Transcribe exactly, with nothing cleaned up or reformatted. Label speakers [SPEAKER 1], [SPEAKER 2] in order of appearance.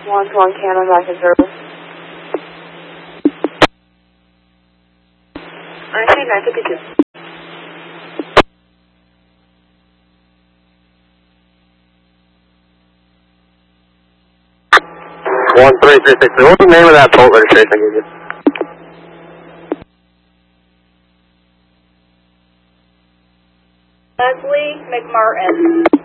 [SPEAKER 1] one to one Canada, back in service. I see nine fifty-two.
[SPEAKER 2] one three three six three. What's the name of that boat registration I gave you?
[SPEAKER 1] Leslie McMartin.